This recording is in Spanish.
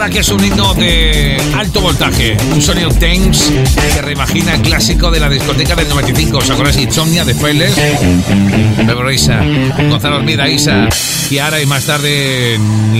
Que es un himno de alto voltaje, un sonido tense que reimagina el clásico de la discoteca del 95. ¿Os acordáis? Insomnia de Fearless, Bebo Risa, Gonzalo Hermida, Isa, Kiara y más tarde